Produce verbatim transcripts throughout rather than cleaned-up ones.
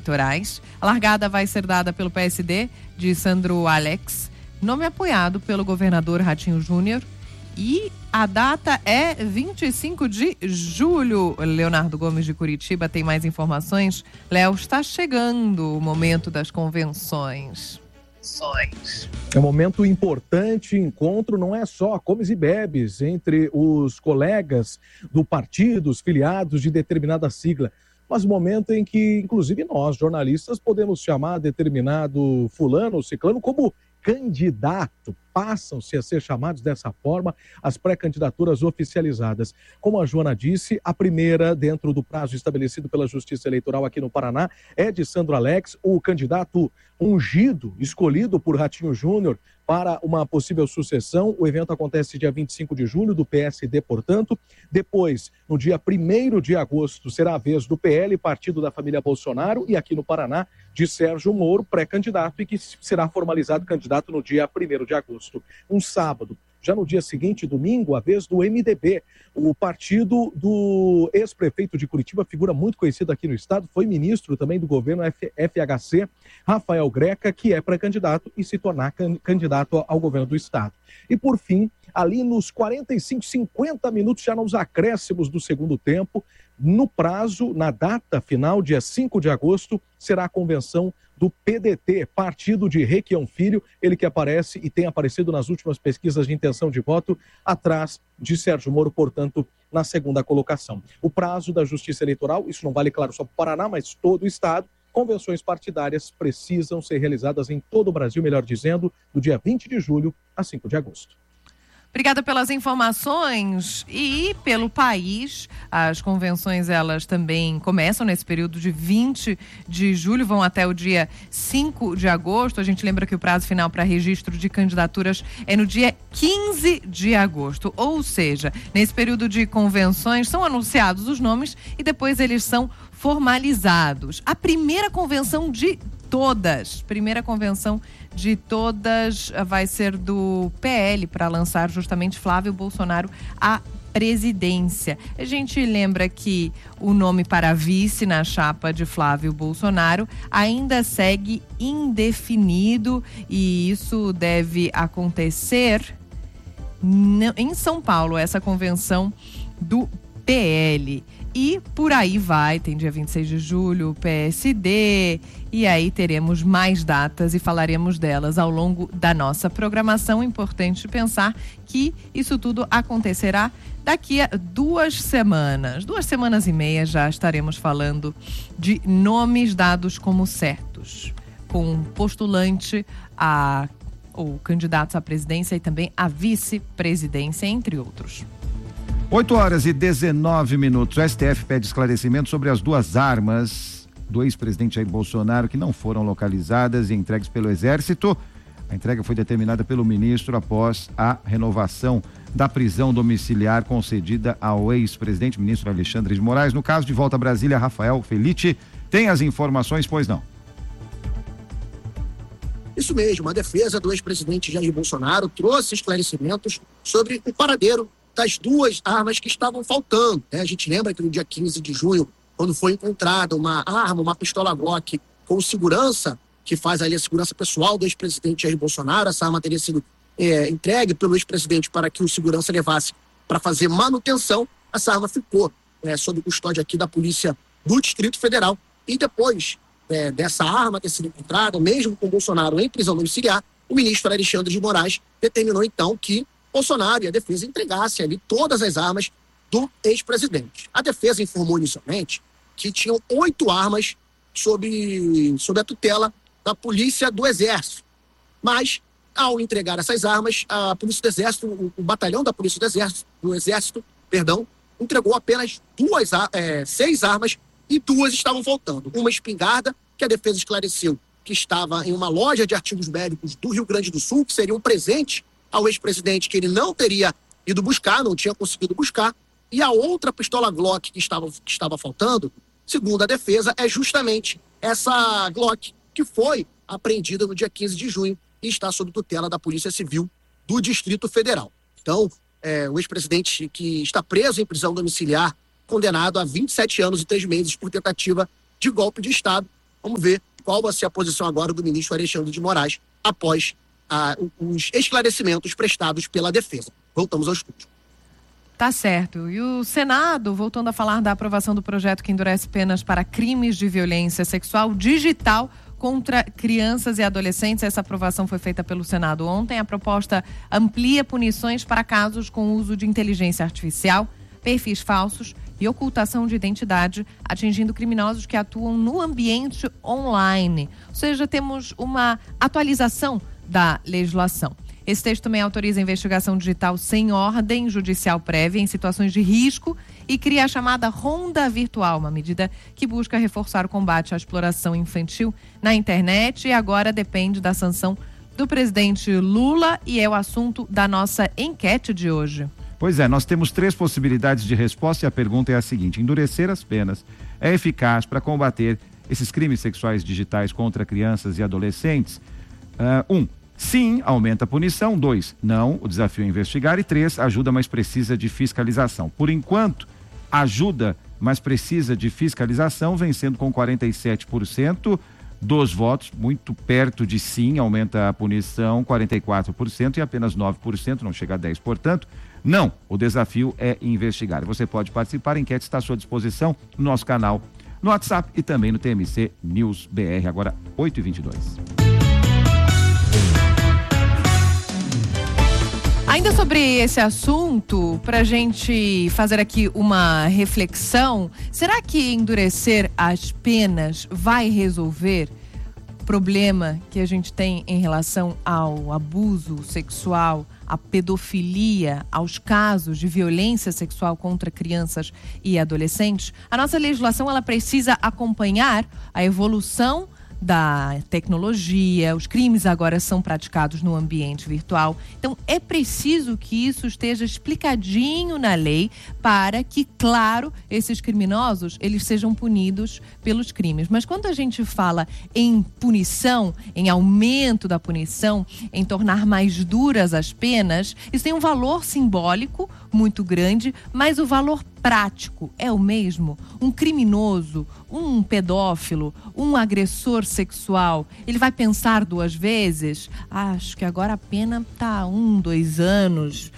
eleitorais. A largada vai ser dada pelo P S D de Sandro Alex, nome apoiado pelo governador Ratinho Júnior. E a data é vinte e cinco de julho. Leonardo Gomes de Curitiba tem mais informações. Léo, está chegando o momento das convenções. É um momento importante, encontro não é só comes e bebes entre os colegas do partido, os filiados de determinada sigla, mas um momento em que, inclusive nós, jornalistas, podemos chamar determinado fulano ou ciclano como candidato. Passam-se a ser chamados dessa forma as pré-candidaturas oficializadas. Como a Joana disse, a primeira, dentro do prazo estabelecido pela Justiça Eleitoral aqui no Paraná, é de Sandro Alex, o candidato ungido, escolhido por Ratinho Júnior para uma possível sucessão. O evento acontece dia vinte e cinco de julho, do P S D, portanto. Depois, no dia primeiro de agosto, será a vez do P L, partido da família Bolsonaro, e aqui no Paraná, de Sérgio Moro, pré-candidato, e que será formalizado candidato no dia primeiro de agosto. Um sábado. Já no dia seguinte, domingo, a vez do M D B, o partido do ex-prefeito de Curitiba, figura muito conhecida aqui no estado, foi ministro também do governo F H C, Rafael Greca, que é pré-candidato e se tornar candidato ao governo do estado. E por fim, ali nos quarenta e cinco, cinquenta minutos, já nos acréscimos do segundo tempo, no prazo, na data final, dia cinco de agosto, será a convenção do P D T, partido de Requião Filho, ele que aparece e tem aparecido nas últimas pesquisas de intenção de voto, atrás de Sérgio Moro, portanto, na segunda colocação. O prazo da Justiça Eleitoral, isso não vale, claro, só para o Paraná, mas todo o estado, convenções partidárias precisam ser realizadas em todo o Brasil, melhor dizendo, do dia vinte de julho a cinco de agosto. Obrigada pelas informações. E pelo país, as convenções elas também começam nesse período de vinte de julho, vão até o dia cinco de agosto. A gente lembra que o prazo final para registro de candidaturas é no dia quinze de agosto. Ou seja, nesse período de convenções são anunciados os nomes e depois eles são formalizados. A primeira convenção de todas, primeira convenção de todas vai ser do P L para lançar justamente Flávio Bolsonaro à presidência. A gente lembra que o nome para vice na chapa de Flávio Bolsonaro ainda segue indefinido e isso deve acontecer em São Paulo, essa convenção do P L. E por aí vai, tem dia vinte e seis de julho, P S D, e aí teremos mais datas e falaremos delas ao longo da nossa programação. Importante pensar que isso tudo acontecerá daqui a duas semanas. Duas semanas e meia já estaremos falando de nomes dados como certos, com postulante a, ou candidatos à presidência e também à vice-presidência, entre outros. oito horas e dezenove minutos. O S T F pede esclarecimento sobre as duas armas do ex-presidente Jair Bolsonaro que não foram localizadas e entregues pelo Exército. A entrega foi determinada pelo ministro após a renovação da prisão domiciliar concedida ao ex-presidente, ministro Alexandre de Moraes. No caso, de volta a Brasília, Rafael Felice tem as informações, pois não? Isso mesmo, a defesa do ex-presidente Jair Bolsonaro trouxe esclarecimentos sobre o paradeiro das duas armas que estavam faltando, né? A gente lembra que no dia quinze de junho, quando foi encontrada uma arma, uma pistola Glock com segurança, que faz ali a segurança pessoal do ex-presidente Jair Bolsonaro, essa arma teria sido é, entregue pelo ex-presidente para que o segurança levasse para fazer manutenção. Essa arma ficou é, sob custódia aqui da Polícia do Distrito Federal e depois é, dessa arma ter sido encontrada, mesmo com Bolsonaro em prisão domiciliar, o ministro Alexandre de Moraes determinou então que Bolsonaro e a defesa entregassem ali todas as armas do ex-presidente. A defesa informou inicialmente que tinham oito armas sob, sob a tutela da Polícia do Exército. Mas, ao entregar essas armas, a Polícia do Exército, o, o batalhão da Polícia do Exército, do Exército, perdão, entregou apenas duas, é, seis armas e duas estavam faltando. Uma espingarda, que a defesa esclareceu que estava em uma loja de artigos médicos do Rio Grande do Sul, que seria um presente ao ex-presidente que ele não teria ido buscar, não tinha conseguido buscar, e a outra pistola Glock que estava, que estava faltando, segundo a defesa, é justamente essa Glock que foi apreendida no dia quinze de junho e está sob tutela da Polícia Civil do Distrito Federal. Então, é, o ex-presidente que está preso em prisão domiciliar, condenado a vinte e sete anos e três meses por tentativa de golpe de Estado, Vamos ver qual vai ser a posição agora do ministro Alexandre de Moraes após ah, os esclarecimentos prestados pela defesa. Voltamos ao estúdio. Tá certo. E o Senado, voltando a falar da aprovação do projeto que endurece penas para crimes de violência sexual digital contra crianças e adolescentes. Essa aprovação foi feita pelo Senado ontem. A proposta amplia punições para casos com uso de inteligência artificial, perfis falsos e ocultação de identidade, atingindo criminosos que atuam no ambiente online. Ou seja, temos uma atualização da legislação. Esse texto também autoriza a investigação digital sem ordem judicial prévia em situações de risco e cria a chamada Ronda Virtual, uma medida que busca reforçar o combate à exploração infantil na internet e agora depende da sanção do presidente Lula e é o assunto da nossa enquete de hoje. Pois é, nós temos três possibilidades de resposta e a pergunta é a seguinte: endurecer as penas é eficaz para combater esses crimes sexuais digitais contra crianças e adolescentes? Uh, um, sim, aumenta a punição. Dois, não, o desafio é investigar. E três, ajuda, mas precisa de fiscalização. Por enquanto, ajuda, mas precisa de fiscalização, vencendo com quarenta e sete por cento dos votos, muito perto de sim, aumenta a punição, quarenta e quatro por cento e apenas nove por cento, não chega a dez por cento, portanto, não, o desafio é investigar. Você pode participar, a enquete está à sua disposição no nosso canal, no WhatsApp e também no T M C News B R, agora oito e vinte e dois. Ainda sobre esse assunto, para a gente fazer aqui uma reflexão, será que endurecer as penas vai resolver o problema que a gente tem em relação ao abuso sexual, à pedofilia, aos casos de violência sexual contra crianças e adolescentes? A nossa legislação ela precisa acompanhar a evolução da tecnologia, os crimes agora são praticados no ambiente virtual. Então, é preciso que isso esteja explicadinho na lei para que, claro, esses criminosos, eles sejam punidos pelos crimes. Mas quando a gente fala em punição, em aumento da punição, em tornar mais duras as penas, isso tem um valor simbólico muito grande, mas o valor prático é o mesmo. Um criminoso, um pedófilo, um agressor sexual, ele vai pensar duas vezes? Acho que agora a pena tá um, dois anos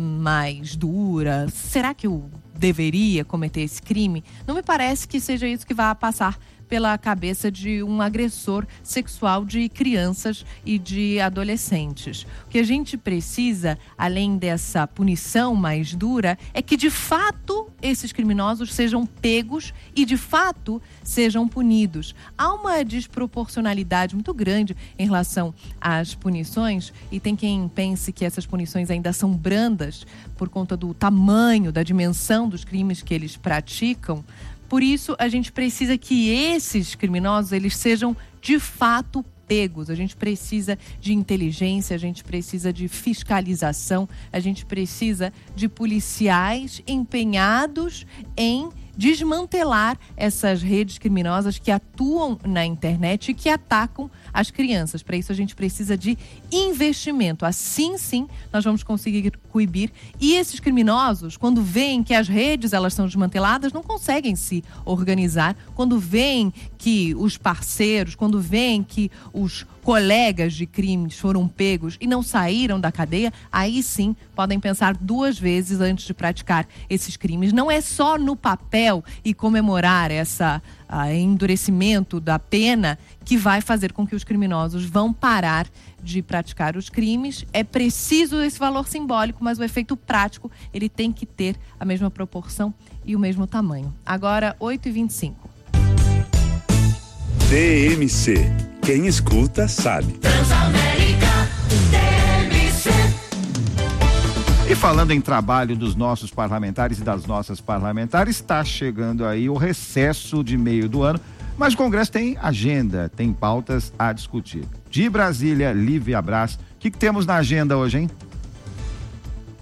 mais dura. Será que eu deveria cometer esse crime? Não me parece que seja isso que vai passar pela cabeça de um agressor sexual de crianças e de adolescentes. O que a gente precisa, além dessa punição mais dura, é que de fato esses criminosos sejam pegos e de fato sejam punidos. Há uma desproporcionalidade muito grande em relação às punições e tem quem pense que essas punições ainda são brandas por conta do tamanho, da dimensão dos crimes que eles praticam. Por isso, a gente precisa que esses criminosos, eles sejam de fato pegos. A gente precisa de inteligência, a gente precisa de fiscalização, a gente precisa de policiais empenhados em desmantelar essas redes criminosas que atuam na internet e que atacam as crianças. Para isso a gente precisa de investimento. Assim sim nós vamos conseguir coibir. E esses criminosos, quando veem que as redes elas são desmanteladas, não conseguem se organizar. Quando veem que os parceiros, quando veem que os colegas de crimes foram pegos e não saíram da cadeia, aí sim podem pensar duas vezes antes de praticar esses crimes. Não é só no papel e comemorar essa uh, endurecimento da pena que vai fazer com que os criminosos vão parar de praticar os crimes. É preciso esse valor simbólico, mas o efeito prático ele tem que ter a mesma proporção e o mesmo tamanho. Agora, oito e vinte e cinco. T M C. Quem escuta sabe. Transamérica T M C. E falando em trabalho dos nossos parlamentares e das nossas parlamentares, está chegando aí o recesso de meio do ano, mas o Congresso tem agenda, tem pautas a discutir. De Brasília, Lívia Braz, o que, que temos na agenda hoje, hein?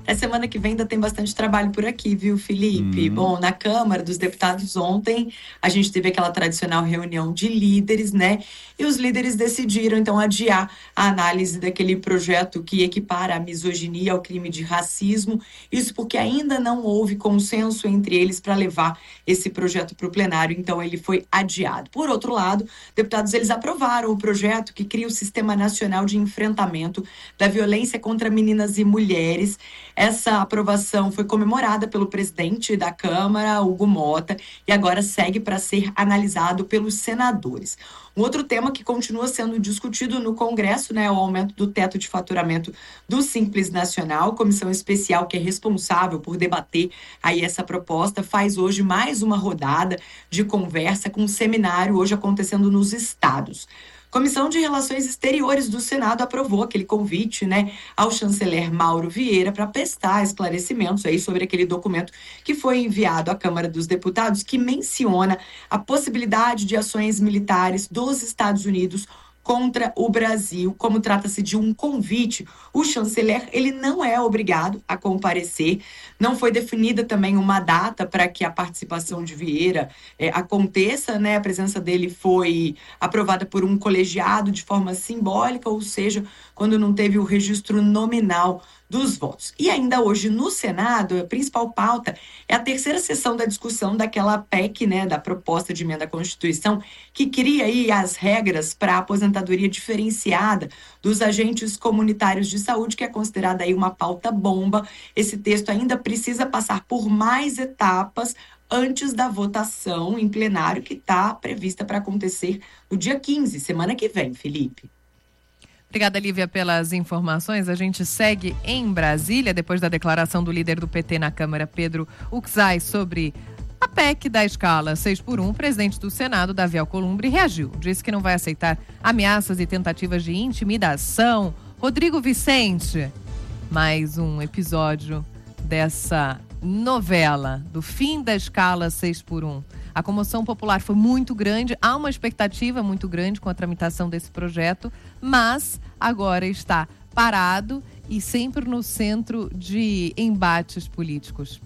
Até semana que vem ainda tem bastante trabalho por aqui, viu, Felipe? Hum. Bom, na Câmara dos Deputados ontem, a gente teve aquela tradicional reunião de líderes, né? E os líderes decidiram, então, adiar a análise daquele projeto que equipara a misoginia ao crime de racismo. Isso porque ainda não houve consenso entre eles para levar esse projeto para o plenário, então ele foi adiado. Por outro lado, deputados, eles aprovaram o projeto que cria o Sistema Nacional de Enfrentamento da Violência contra Meninas e Mulheres. Essa aprovação foi comemorada pelo presidente da Câmara, Hugo Mota, e agora segue para ser analisado pelos senadores. Um outro tema que continua sendo discutido no Congresso, né, é o aumento do teto de faturamento do Simples Nacional. Comissão especial que é responsável por debater aí essa proposta faz hoje mais uma rodada de conversa com um seminário hoje acontecendo nos estados. Comissão de Relações Exteriores do Senado aprovou aquele convite, né, ao chanceler Mauro Vieira para prestar esclarecimentos aí sobre aquele documento que foi enviado à Câmara dos Deputados, que menciona a possibilidade de ações militares dos Estados Unidos contra o Brasil. Como trata-se de um convite, o chanceler ele não é obrigado a comparecer. Não foi definida também uma data para que a participação de Vieira é, aconteça, né? A presença dele foi aprovada por um colegiado de forma simbólica, ou seja, quando não teve o registro nominal dos votos. E ainda hoje no Senado, a principal pauta é a terceira sessão da discussão daquela P E C, né, da proposta de emenda à Constituição, que cria aí as regras para a aposentadoria diferenciada dos agentes comunitários de saúde, que é considerada aí uma pauta bomba. Esse texto ainda precisa passar por mais etapas antes da votação em plenário, que está prevista para acontecer no dia quinze, semana que vem, Felipe. Obrigada, Lívia, pelas informações. A gente segue em Brasília, depois da declaração do líder do P T na Câmara, Pedro Uczai, sobre a P E C da escala seis por um. O presidente do Senado, Davi Alcolumbre, reagiu. Disse que não vai aceitar ameaças e tentativas de intimidação. Rodrigo Vicente, mais um episódio dessa novela do fim da escala seis por um. A comoção popular foi muito grande, há uma expectativa muito grande com a tramitação desse projeto, mas agora está parado e sempre no centro de embates políticos.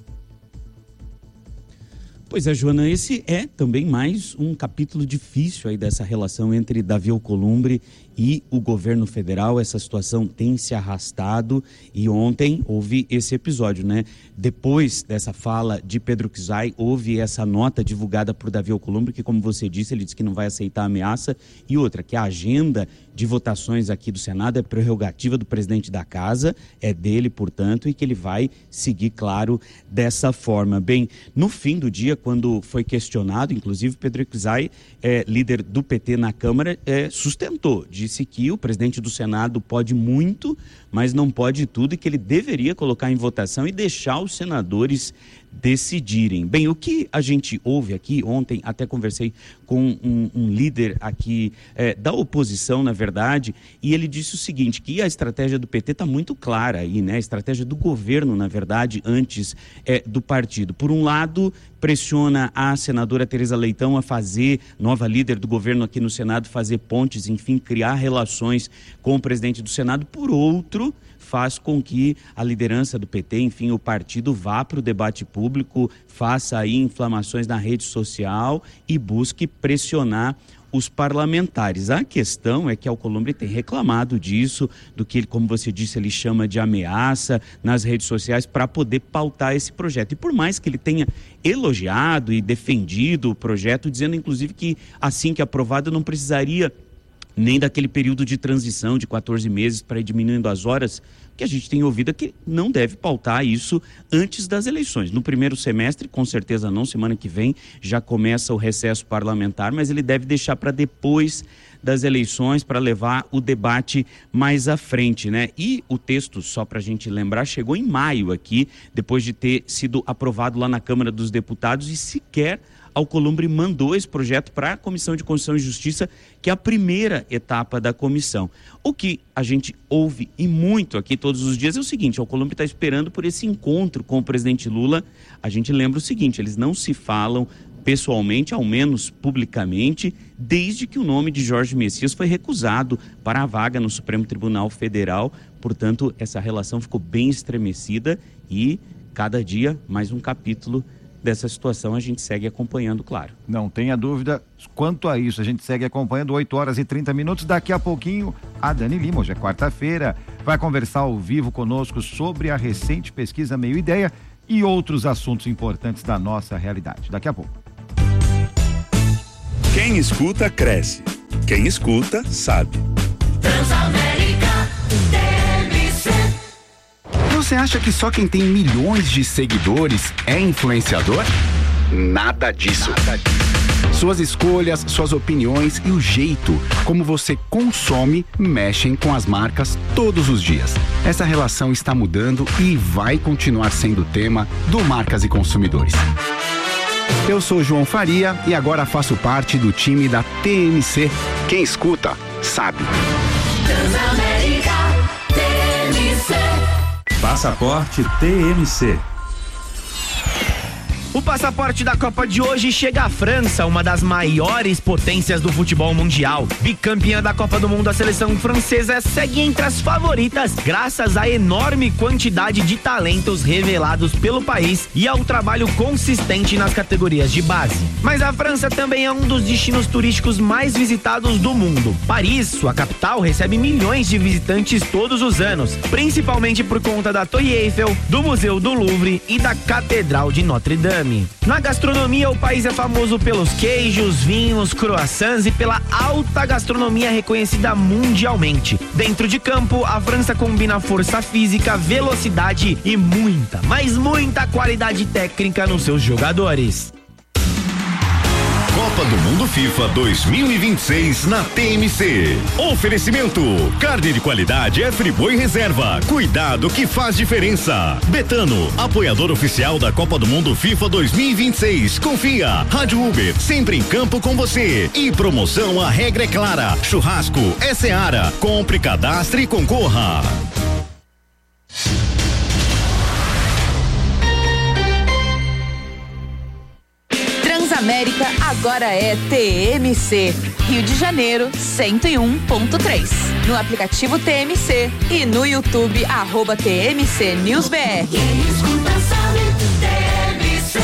Pois é, Joana, esse é também mais um capítulo difícil aí dessa relação entre Davi Alcolumbre e o governo federal. Essa situação tem se arrastado e ontem houve esse episódio, né? Depois dessa fala de Pedro Uczai, houve essa nota divulgada por Davi Alcolumbre, que, como você disse, ele disse que não vai aceitar a ameaça, e outra, que a agenda de votações aqui do Senado é prerrogativa do presidente da casa, é dele, portanto, e que ele vai seguir, claro, dessa forma. Bem, no fim do dia, quando foi questionado, inclusive Pedro Uczai, é, líder do P T na Câmara, é, sustentou, disse que o presidente do Senado pode muito, mas não pode tudo, e que ele deveria colocar em votação e deixar os senadores decidirem. Bem, o que a gente ouve aqui, ontem até conversei com um, um líder aqui é, da oposição, na verdade, e ele disse o seguinte, que a estratégia do P T está muito clara aí, né? A estratégia do governo, na verdade, antes é, do partido. Por um lado, pressiona a senadora Tereza Leitão a fazer, nova líder do governo aqui no Senado, fazer pontes, enfim, criar relações com o presidente do Senado. Por outro, faz com que a liderança do P T, enfim, o partido vá para o debate público, faça aí inflamações na rede social e busque pressionar os parlamentares. A questão é que Alcolumbre tem reclamado disso, do que ele, como você disse, ele chama de ameaça nas redes sociais para poder pautar esse projeto. E por mais que ele tenha elogiado e defendido o projeto, dizendo inclusive que assim que aprovado não precisaria nem daquele período de transição de quatorze meses para ir diminuindo as horas, que a gente tem ouvido é que não deve pautar isso antes das eleições. No primeiro semestre, com certeza não, semana que vem já começa o recesso parlamentar, mas ele deve deixar para depois das eleições para levar o debate mais à frente, né? E o texto, só para a gente lembrar, chegou em maio aqui, depois de ter sido aprovado lá na Câmara dos Deputados, e sequer Alcolumbre mandou esse projeto para a Comissão de Constituição e Justiça, que é a primeira etapa da comissão. O que a gente ouve e muito aqui todos os dias é o seguinte: Alcolumbre está esperando por esse encontro com o presidente Lula. A gente lembra o seguinte, eles não se falam pessoalmente, ao menos publicamente, desde que o nome de Jorge Messias foi recusado para a vaga no Supremo Tribunal Federal Portanto, essa relação ficou bem estremecida e cada dia mais um capítulo dessa situação a gente segue acompanhando, claro. Não tenha dúvida quanto a isso, a gente segue acompanhando. Oito horas e trinta minutos, daqui a pouquinho a Dani Lima, hoje é quarta-feira, vai conversar ao vivo conosco sobre a recente pesquisa Meio Ideia e outros assuntos importantes da nossa realidade. Daqui a pouco. Quem escuta, cresce. Quem escuta, sabe. Transamérica T M C. Você acha que só quem tem milhões de seguidores é influenciador? Nada disso. Nada disso. Suas escolhas, suas opiniões e o jeito como você consome mexem com as marcas todos os dias. Essa relação está mudando e vai continuar sendo tema do Marcas e Consumidores. Eu sou João Faria e agora faço parte do time da T M C. Quem escuta, sabe. Transamérica T M C. Passaporte T M C. O passaporte da Copa de hoje chega à França, uma das maiores potências do futebol mundial. Bicampeã da Copa do Mundo, a seleção francesa segue entre as favoritas, graças à enorme quantidade de talentos revelados pelo país e ao trabalho consistente nas categorias de base. Mas a França também é um dos destinos turísticos mais visitados do mundo. Paris, sua capital, recebe milhões de visitantes todos os anos, principalmente por conta da Torre Eiffel, do Museu do Louvre e da Catedral de Notre Dame. Na gastronomia, o país é famoso pelos queijos, vinhos, croissants e pela alta gastronomia reconhecida mundialmente. Dentro de campo, a França combina força física, velocidade e muita, mas muita qualidade técnica nos seus jogadores. Copa do Mundo FIFA dois mil e vinte e seis na T M C. Oferecimento: carne de qualidade é Friboi Reserva. Cuidado que faz diferença. Betano, apoiador oficial da Copa do Mundo FIFA dois mil e vinte e seis. Confia. Rádio Uber, sempre em campo com você. E promoção, a regra é clara. Churrasco é Seara. Compre, cadastre e concorra. Transamérica agora é T M C. Rio de Janeiro, cento e um ponto três. No aplicativo T M C e no YouTube, arroba T M C News B R. Quem escuta sabe, T M C.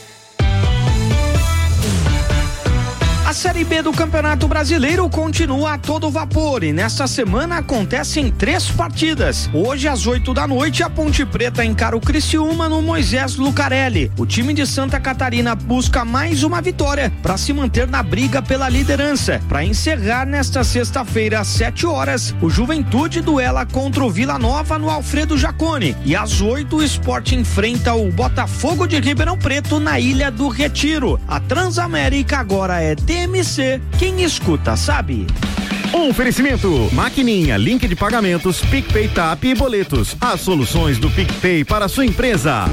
A Série B do Campeonato Brasileiro continua a todo vapor e nesta semana acontecem três partidas. Hoje, às oito da noite, a Ponte Preta encara o Criciúma no Moisés Lucarelli. O time de Santa Catarina busca mais uma vitória para se manter na briga pela liderança. Para encerrar nesta sexta-feira, às sete horas, o Juventude duela contra o Vila Nova no Alfredo Jaconi. E às oito, o Sport enfrenta o Botafogo de Ribeirão Preto na Ilha do Retiro. A Transamérica agora é T M C, quem escuta sabe. Oferecimento: Maquininha, link de pagamentos, PicPay, Tap e boletos. As soluções do PicPay para a sua empresa.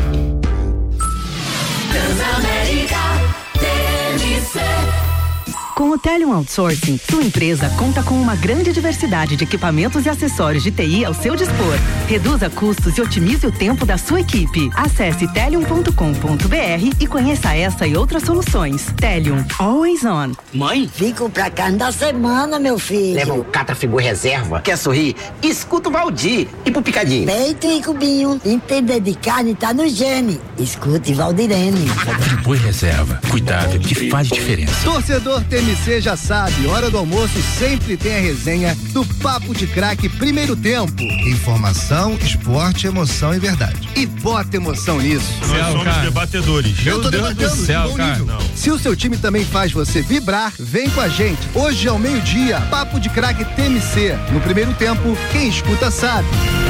Transamérica T M C. Com o Telium Outsourcing, sua empresa conta com uma grande diversidade de equipamentos e acessórios de T I ao seu dispor. Reduza custos e otimize o tempo da sua equipe. Acesse telium ponto com ponto b r e conheça essa e outras soluções. Telium, always on. Mãe, fico pra carne da semana, meu filho. Leva um Catra Friboi Reserva. Quer sorrir? Escuta o Valdir. E pro picadinho? Peito e cubinho. Entender de carne tá no gene. Escute Valdirene. Friboi Reserva. Cuidado que faz diferença. Torcedor T M C já sabe, hora do almoço sempre tem a resenha do Papo de Craque Primeiro Tempo. Informação, esporte, emoção e verdade. E bota emoção nisso. Nós céu, somos cara. debatedores. Eu tô Deus debatendo do céu, cara. Não. Se o seu time também faz você vibrar, vem com a gente. Hoje ao meio-dia, Papo de Craque T M C. No Primeiro Tempo, quem escuta sabe.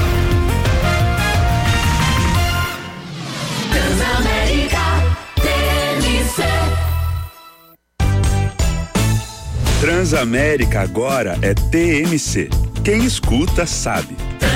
Transamérica T M C. Transamérica agora é T M C. Quem escuta sabe.